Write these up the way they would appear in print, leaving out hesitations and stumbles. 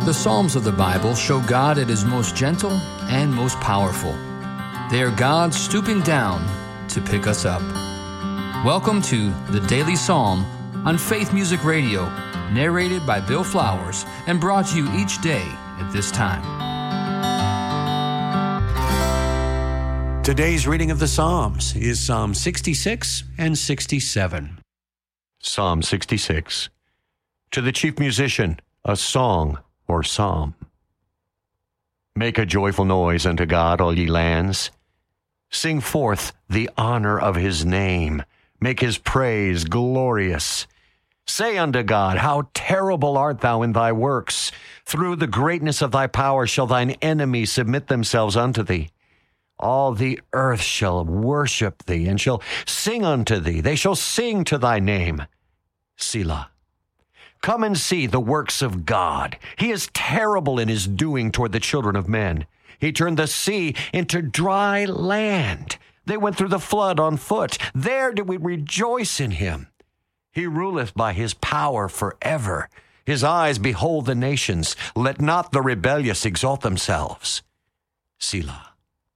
The Psalms of the Bible show God at His most gentle and most powerful. They are God stooping down to pick us up. Welcome to the Daily Psalm on Faith Music Radio, narrated by Bill Flowers and brought to you each day at this time. Today's reading of the Psalms is Psalm 66 and 67. Psalm 66. To the chief musician, a song or psalm. Make a joyful noise unto God, all ye lands. Sing forth the honor of his name. Make his praise glorious. Say unto God, how terrible art thou in thy works. Through the greatness of thy power shall thine enemies submit themselves unto thee. All the earth shall worship thee, and shall sing unto thee. They shall sing to thy name. Selah. Come and see the works of God. He is terrible in his doing toward the children of men. He turned the sea into dry land. They went through the flood on foot. There did we rejoice in him. He ruleth by his power forever. His eyes behold the nations. Let not the rebellious exalt themselves. Selah.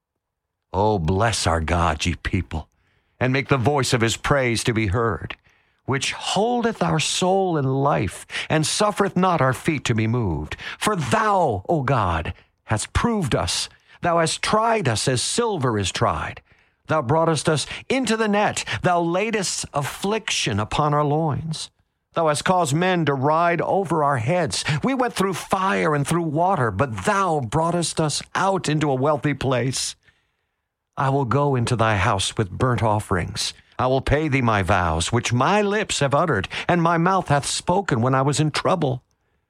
Oh, bless our God, ye people, and make the voice of his praise to be heard, which holdeth our soul in life, and suffereth not our feet to be moved. For thou, O God, hast proved us. Thou hast tried us as silver is tried. Thou broughtest us into the net. Thou laidest affliction upon our loins. Thou hast caused men to ride over our heads. We went through fire and through water, but thou broughtest us out into a wealthy place. I will go into thy house with burnt offerings. I will pay thee my vows, which my lips have uttered, and my mouth hath spoken when I was in trouble.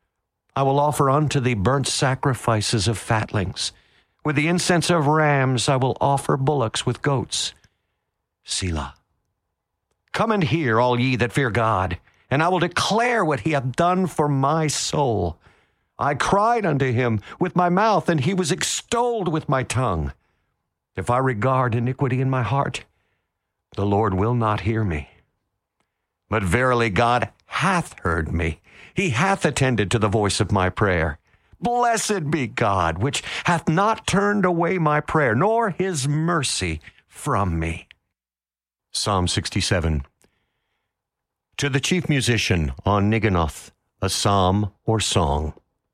I will offer unto thee burnt sacrifices of fatlings. With the incense of rams I will offer bullocks with goats. Selah. Come and hear, all ye that fear God, and I will declare what he hath done for my soul. I cried unto him with my mouth, and he was extolled with my tongue. If I regard iniquity in my heart, the Lord will not hear me. But verily God hath heard me. He hath attended to the voice of my prayer. Blessed be God, which hath not turned away my prayer, nor his mercy from me. Psalm 67. To the chief musician on Niganoth, a psalm or song.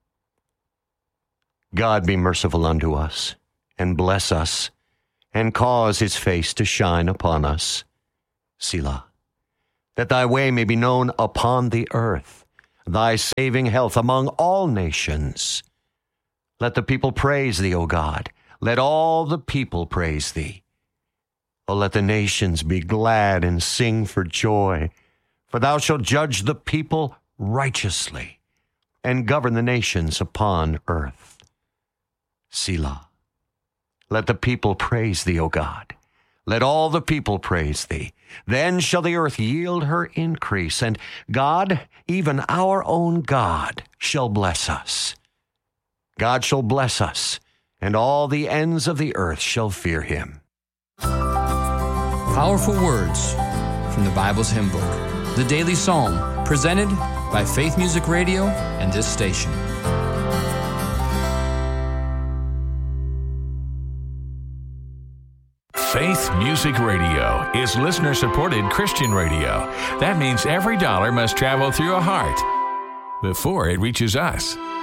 God be merciful unto us, and bless us, and cause his face to shine upon us. Selah. That thy way may be known upon the earth, thy saving health among all nations. Let the people praise thee, O God. Let all the people praise thee. O let the nations be glad and sing for joy, for thou shalt judge the people righteously, and govern the nations upon earth. Selah. Let the people praise thee, O God. Let all the people praise thee. Then shall the earth yield her increase, and God, even our own God, shall bless us. God shall bless us, and all the ends of the earth shall fear him. Powerful words from the Bible's hymn book, the Daily Psalm, presented by Faith Music Radio and this station. Faith Music Radio is listener-supported Christian radio. That means every dollar must travel through a heart before it reaches us.